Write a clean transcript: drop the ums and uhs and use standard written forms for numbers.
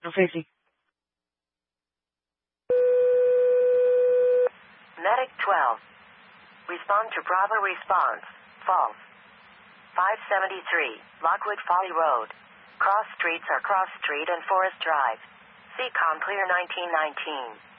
No facing. Medic 12. Respond to Bravo response. False. 573, Lockwood Folly Road. Cross streets are Cross Street and Forest Drive. CCOM clear 1919.